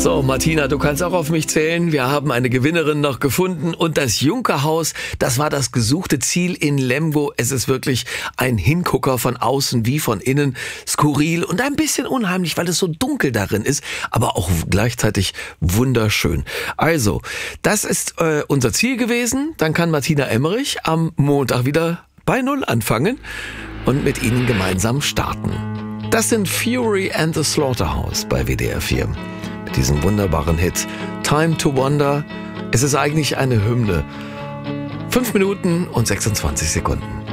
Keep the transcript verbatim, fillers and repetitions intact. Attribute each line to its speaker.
Speaker 1: So, Martina, du kannst auch auf mich zählen. Wir haben eine Gewinnerin noch gefunden und das Junkerhaus, das war das gesuchte Ziel in Lemgo. Es ist wirklich ein Hingucker von außen wie von innen, skurril und ein bisschen unheimlich, weil es so dunkel darin ist, aber auch gleichzeitig wunderschön. Also, das ist äh, unser Ziel gewesen. Dann kann Martina Emmerich am Montag wieder bei Null anfangen und mit Ihnen gemeinsam starten. Das sind Fury and the Slaughterhouse bei W D R vier. Mit diesem wunderbaren Hit Time to Wonder. Es ist eigentlich eine Hymne. Fünf Minuten und sechsundzwanzig Sekunden.